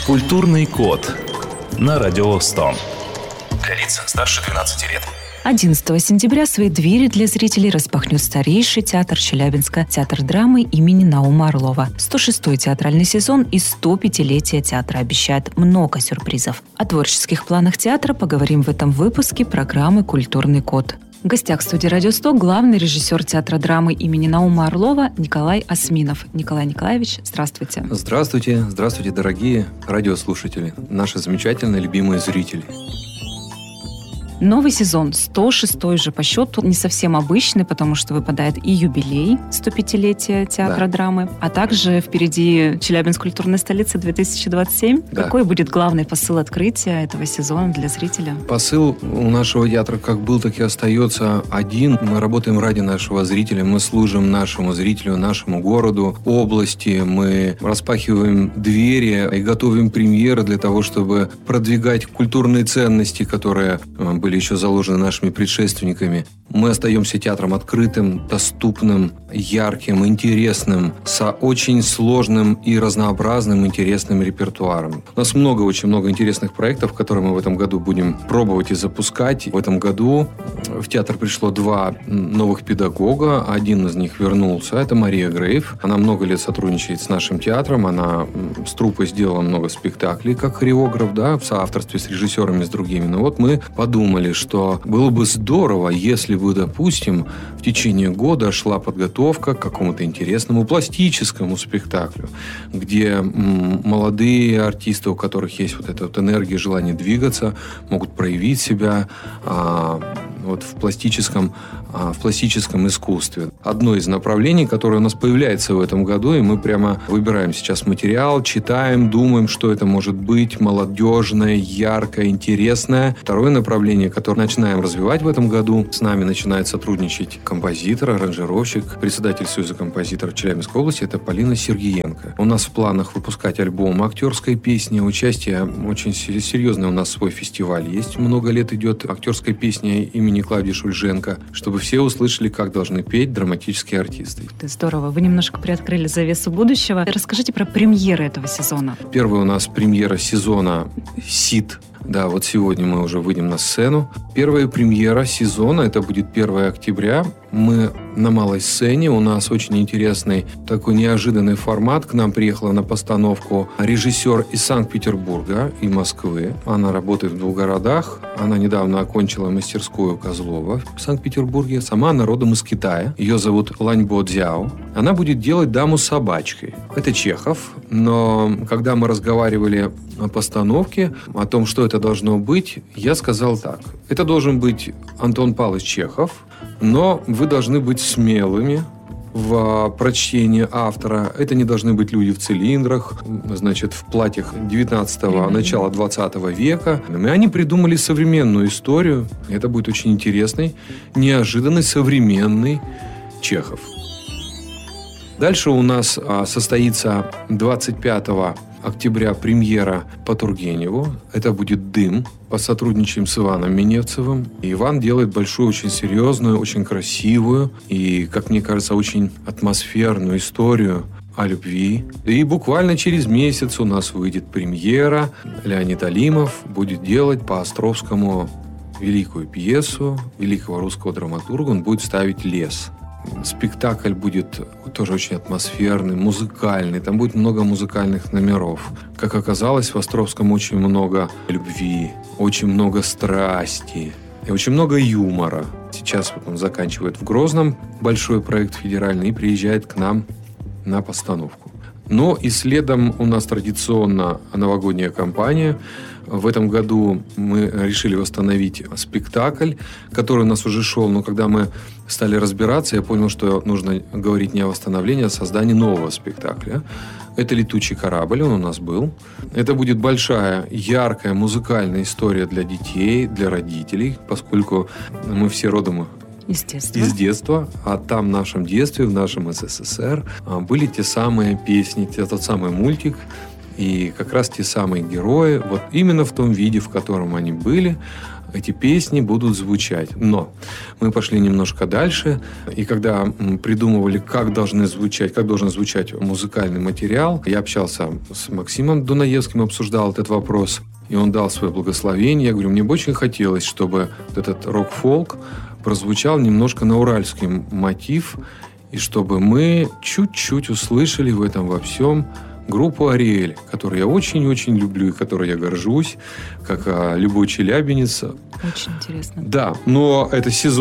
Культурный код на Радио 100. Для лиц старше 12 лет. 11 сентября свои двери для зрителей распахнет старейший театр Челябинска, театр драмы имени Наума Орлова. 106-й театральный сезон и 105-летие театра обещает много сюрпризов. О творческих планах театра поговорим в этом выпуске программы «Культурный код». В гостях студии «Радио 100» главный режиссер театра драмы имени Наума Орлова Николай Осминов. Николай Николаевич, здравствуйте. Здравствуйте, здравствуйте, дорогие радиослушатели, наши замечательные любимые зрители. Новый сезон, 106-й же по счету, не совсем обычный, потому что выпадает и юбилей 105-летия театра драмы, а также впереди Челябинск культурная столица 2027. Да. Какой будет главный посыл открытия этого сезона для зрителя? Посыл у нашего театра как был, так и остается один. Мы работаем ради нашего зрителя, мы служим нашему зрителю, нашему городу, области. Мы распахиваем двери и готовим премьеры для того, чтобы продвигать культурные ценности, которые были еще заложены нашими предшественниками. Мы остаемся театром открытым, доступным, ярким, интересным, с очень сложным и разнообразным интересным репертуаром. У нас очень много интересных проектов, которые мы в этом году будем пробовать и запускать. В этом году в театр пришло 2 новых педагога. Один из них вернулся. Это Мария Грейв. Она много лет сотрудничает с нашим театром. Она с труппой сделала много спектаклей как хореограф, в соавторстве с режиссерами, с другими. Но вот мы подумали, что было бы здорово, если бы, допустим, в течение года шла подготовка к какому-то интересному пластическому спектаклю, где молодые артисты, у которых есть вот эта вот энергия, желание двигаться, могут проявить себя в пластическом искусстве. Одно из направлений, которое у нас появляется в этом году, и мы прямо выбираем сейчас материал, читаем, думаем, что это может быть, молодежное, яркое, интересное. Второе направление, которое начинаем развивать в этом году, с нами начинает сотрудничать композитор, аранжировщик, председатель Союза композиторов Челябинской области, это Полина Сергиенко. У нас в планах выпускать альбом актерской песни, участие, очень серьезный у нас свой фестиваль есть. Много лет идет актерская песня имени Клавдии Шульженко, чтобы все услышали, как должны петь драматические артисты. Здорово. Вы немножко приоткрыли завесу будущего. Расскажите про премьеры этого сезона. Первая у нас премьера сезона «Сид». Вот сегодня мы уже выйдем на сцену. Первая премьера сезона, это будет 1 октября. Мы на малой сцене. У нас очень интересный такой неожиданный формат. К нам приехала на постановку режиссер из Санкт-Петербурга и Москвы. Она работает в 2 городах. Она недавно окончила мастерскую Козлова в Санкт-Петербурге. Сама она родом из Китая. Ее зовут Ланьбо Дзяо. Она будет делать «Даму с собачкой». Это Чехов. Но когда мы разговаривали о постановке, о том, что это должно быть, я сказал так. Это должен быть Антон Павлович Чехов, но вы должны быть смелыми в прочтении автора. Это не должны быть люди в цилиндрах, в платьях 19-го, начала 20 века. И они придумали современную историю. Это будет очень интересный, неожиданный, современный Чехов. Дальше у нас состоится 25 октября премьера по Тургеневу. Это будет «Дым». Посотрудничаем с Иваном Миневцевым. И Иван делает большую, очень серьезную, очень красивую и, как мне кажется, очень атмосферную историю о любви. И буквально через месяц у нас выйдет премьера. Леонид Алимов будет делать по Островскому великую пьесу великого русского драматурга. Он будет ставить «Лес». Спектакль будет тоже очень атмосферный, музыкальный. Там будет много музыкальных номеров. Как оказалось, в Островском очень много любви, очень много страсти и очень много юмора. Сейчас он заканчивает в Грозном большой проект федеральный и приезжает к нам на постановку. Но и следом у нас традиционно новогодняя кампания. В этом году мы решили восстановить спектакль, который у нас уже шел. Но когда мы стали разбираться, я понял, что нужно говорить не о восстановлении, а о создании нового спектакля. Это «Летучий корабль», он у нас был. Это будет большая, яркая музыкальная история для детей, для родителей, поскольку мы все родом из детства. А там в нашем детстве, в нашем СССР были те самые песни, тот самый мультик. И как раз те самые герои, вот именно в том виде, в котором они были, эти песни будут звучать. Но мы пошли немножко дальше, и когда придумывали, как должен звучать музыкальный материал, я общался с Максимом Дунаевским, обсуждал этот вопрос, и он дал свое благословение. Я говорю, мне бы очень хотелось, чтобы этот рок-фолк прозвучал немножко на уральский мотив, и чтобы мы чуть-чуть услышали в этом во всем группу «Ариэль», которую я очень-очень люблю и которой я горжусь, как любой челябинец. Очень интересно. Да, но это сезон.